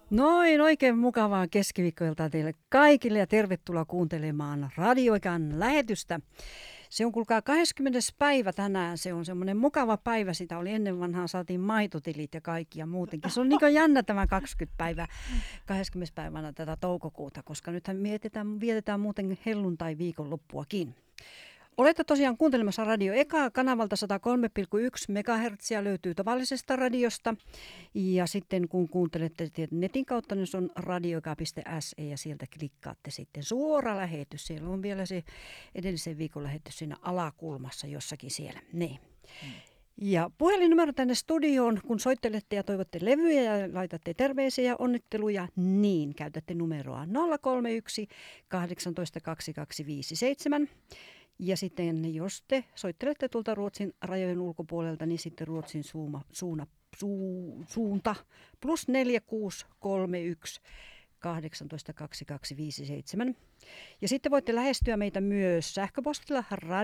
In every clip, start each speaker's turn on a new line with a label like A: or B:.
A: Noin, oikein mukavaa keskiviikkoiltaa teille kaikille ja tervetuloa kuuntelemaan Radioikan lähetystä. Se on kuulkaa 20. päivä tänään, se on semmoinen mukava päivä, sitä oli ennen vanhaan, saatiin maitotilit ja kaikki ja muutenkin. Se on niin kuin jännä tämä 20 päivä, 20. päivänä tätä toukokuuta, koska nythän vietetään muuten helluntai viikonloppuakin. Olette tosiaan kuuntelemassa Radio Ekaa kanavalta 103,1 MHz löytyy tavallisesta radiosta. Ja sitten kun kuuntelette netin kautta, niin se on radioeka.se ja sieltä klikkaatte sitten suora lähetys. Siellä on vielä se edellisen viikon lähetys siinä alakulmassa jossakin siellä. Niin. Ja puhelinnumero tänne studioon, kun soittelette ja toivotte levyjä ja laitatte terveisiä ja onnitteluja, niin käytätte numeroa 031 18 2257. Ja sitten jos te soittelette tuolta Ruotsin rajojen ulkopuolelta, niin sitten Ruotsin suunta plus 4631 18 2257. Ja sitten voitte lähestyä meitä myös sähköpostilla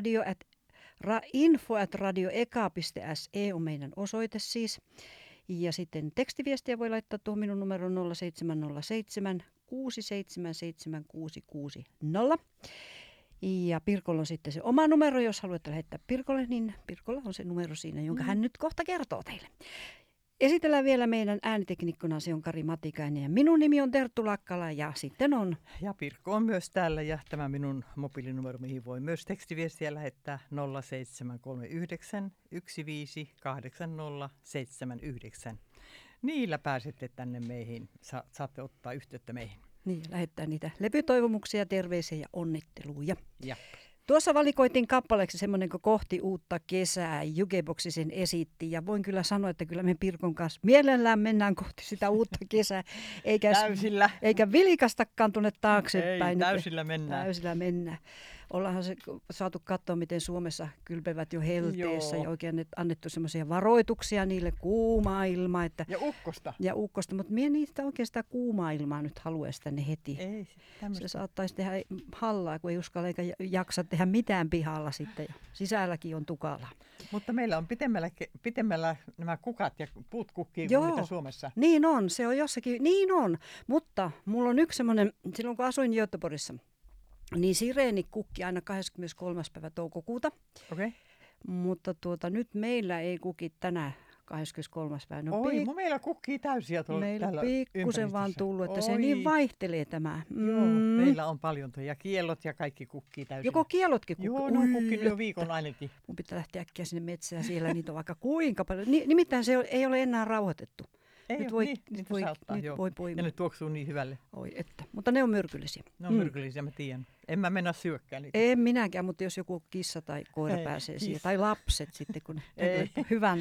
A: info@radioeka.se on meidän osoite siis. Ja sitten tekstiviestiä voi laittaa tuohon minun numeroon 0707 677 660. Ja Pirkolla on sitten se oma numero, jos haluatte lähettää Pirkolle, niin Pirkolla on se numero siinä, jonka hän nyt kohta kertoo teille. Esitellään vielä meidän äänitekniikkona, se on Kari Matikainen ja minun nimi on Terttu Lakkala ja sitten on...
B: Ja Pirkko on myös täällä ja tämä minun mobiilinumero, mihin voi myös tekstiviestiä lähettää 0739 158079. Niillä pääsette tänne meihin, saatte ottaa yhteyttä meihin.
A: Niin, lähettää niitä levytoivomuksia, terveisiä ja onnitteluja.
B: Ja.
A: Tuossa valikoitiin kappaleeksi semmoinen, kun kohti uutta kesää, Jukeboxi sen esitti. Ja voin kyllä sanoa, että kyllä me Pirkon kanssa mielellään mennään kohti sitä uutta kesää. Eikä vilikastakaan tuonne taaksepäin.
B: Ei, täysillä mennään.
A: Täysillä mennään. Ollaanhan se saatu katsoa, miten Suomessa kylpevät jo helteessä. Ja oikein annettu semmoisia varoituksia niille kuumaa ilmaa. Ja ukkosta, mutta minä niistä oikein sitä kuumaa ilmaa nyt haluaisi tänne heti.
B: Ei,
A: se saattaisi tehdä hallaa, kun ei uskalla eikä jaksa tehdä mitään pihalla sitten. Sisälläkin on tukala.
B: Mutta meillä on pitemmällä nämä kukat ja puut kukkii kuin mitä Suomessa.
A: Niin on, se on jossakin, niin on. Mutta mulla on yksi semmoinen, silloin kun asuin Göteborgissa, niin sireeni kukki aina 23. päivä toukokuuta.
B: Okay.
A: Mutta nyt meillä ei kuki tänään 23. päivä.
B: Meillä kukkii täysiä tuolla
A: meillä pikkusen vaan tullut, että se niin vaihtelee tämä.
B: Joo, meillä on paljon ja kiellot ja kaikki kukkii täysin.
A: Joko kiellotkin kukkii?
B: Joo, ne on kukkinut jo viikon ainakin.
A: Mun pitää lähteä äkkiä sinne metsään, siellä niitä on vaikka kuinka paljon. Nimittäin se ei ole enää rauhoitettu. Nyt voi poimia.
B: Ja ne tuoksuu niin hyvälle.
A: Oi että. Mutta ne on myrkyllisiä.
B: Ne on myrkyllisiä, mä tiedän. En mä mennä syökkään niitä.
A: En minäkään, mutta jos joku kissa tai koira pääsee siihen, tai lapset sitten, kun ne hyvän